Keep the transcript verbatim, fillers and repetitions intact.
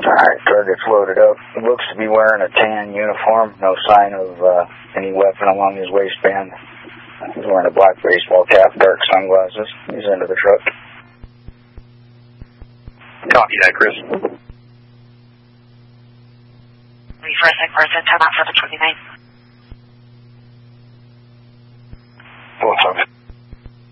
Alright, target's loaded up. He looks to be wearing a tan uniform. No sign of uh, any weapon along his waistband. He's wearing a black baseball cap, dark sunglasses. He's into the truck. Copy that, Chris. Refresh that person, time out for the twenty-nine.